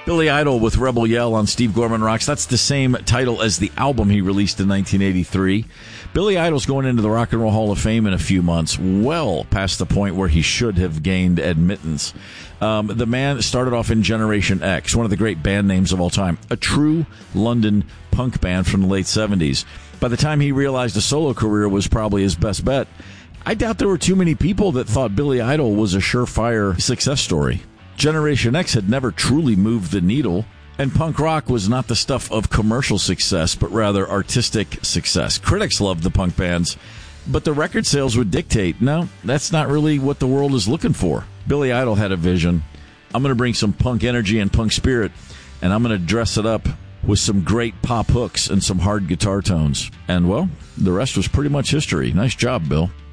Billy Idol with Rebel Yell on Steve Gorman Rocks. That's the same title as the album he released in 1983. Billy Idol's going into the Rock and Roll Hall of Fame in a few months, well past the point where he should have gained admittance. The man started off in Generation X, one of the great band names of all time, a true London punk band from the late 70s. By the time he realized a solo career was probably his best bet, I doubt there were too many people that thought Billy Idol was a surefire success story. Generation X had never truly moved the needle, and punk rock was not the stuff of commercial success, but rather artistic success. Critics loved the punk bands, but the record sales would dictate, no, that's not really what the world is looking for. Billy Idol had a vision. I'm going to bring some punk energy and punk spirit, and I'm going to dress it up with some great pop hooks and some hard guitar tones. And, well, the rest was pretty much history. Nice job, Bill.